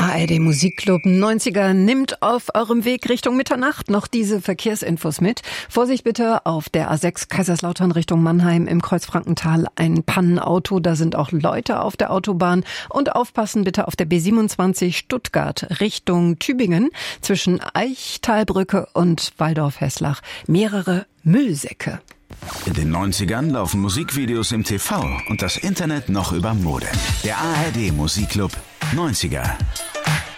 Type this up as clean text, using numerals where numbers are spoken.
ARD Musikclub 90er nimmt auf eurem Weg Richtung Mitternacht noch diese Verkehrsinfos mit. Vorsicht bitte auf der A6 Kaiserslautern Richtung Mannheim im Kreuzfrankental ein Pannenauto. Da sind auch Leute auf der Autobahn. Und aufpassen bitte auf der B27 Stuttgart Richtung Tübingen zwischen Eichtalbrücke und Waldorf-Hesslach mehrere Müllsäcke. In den 90ern laufen Musikvideos im TV und das Internet noch über Mode. Der ARD Musikclub 90er.